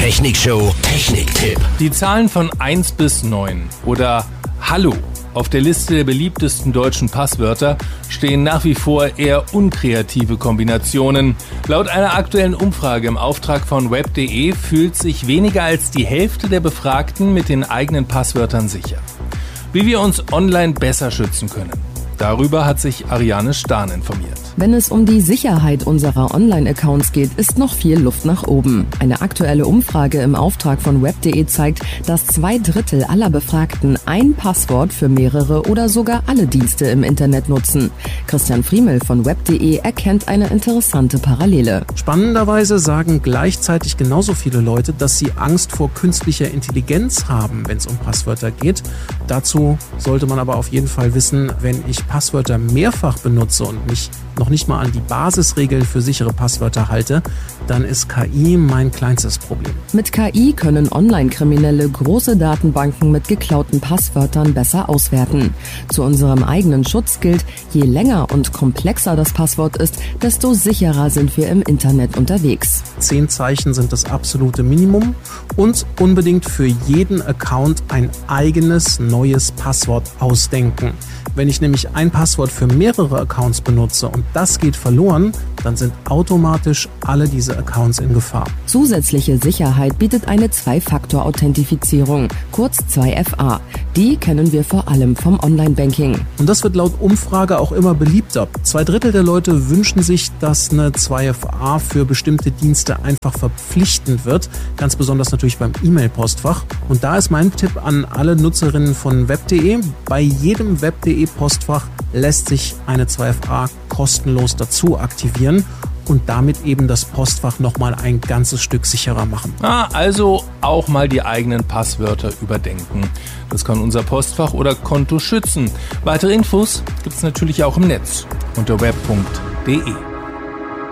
Technikshow Techniktipp. Die Zahlen von 1 bis 9 oder Hallo auf der Liste der beliebtesten deutschen Passwörter stehen nach wie vor eher unkreative Kombinationen. Laut einer aktuellen Umfrage im Auftrag von web.de fühlt sich weniger als die Hälfte der Befragten mit den eigenen Passwörtern sicher. Wie wir uns online besser schützen können, darüber hat sich Ariane Stahn informiert. Wenn es um die Sicherheit unserer Online-Accounts geht, ist noch viel Luft nach oben. Eine aktuelle Umfrage im Auftrag von web.de zeigt, dass 2/3 aller Befragten ein Passwort für mehrere oder sogar alle Dienste im Internet nutzen. Christian Friemel von web.de erkennt eine interessante Parallele. Spannenderweise sagen gleichzeitig genauso viele Leute, dass sie Angst vor künstlicher Intelligenz haben, wenn es um Passwörter geht. Dazu sollte man aber auf jeden Fall wissen, wenn ich Passwörter mehrfach benutze und mich noch nicht mal an die Basisregeln für sichere Passwörter halte, dann ist KI mein kleinstes Problem. Mit KI können Online-Kriminelle große Datenbanken mit geklauten Passwörtern besser auswerten. Zu unserem eigenen Schutz gilt, je länger und komplexer das Passwort ist, desto sicherer sind wir im Internet unterwegs. 10 Zeichen sind das absolute Minimum und unbedingt für jeden Account ein eigenes neues Passwort ausdenken. Wenn ich nämlich ein Passwort für mehrere Accounts benutze und das geht verloren, dann sind automatisch alle diese Accounts in Gefahr. Zusätzliche Sicherheit bietet eine 2-Faktor-Authentifizierung, kurz 2FA. Die kennen wir vor allem vom Online-Banking. Und das wird laut Umfrage auch immer beliebter. 2/3 der Leute wünschen sich, dass eine 2FA für bestimmte Dienste einfach verpflichtend wird. Ganz besonders natürlich beim E-Mail-Postfach. Und da ist mein Tipp an alle Nutzerinnen von web.de. Bei jedem web.de-Postfach lässt sich eine 2FA kostenlos dazu aktivieren und damit eben das Postfach nochmal ein ganzes Stück sicherer machen. Also auch mal die eigenen Passwörter überdenken. Das kann unser Postfach oder Konto schützen. Weitere Infos gibt's natürlich auch im Netz unter web.de.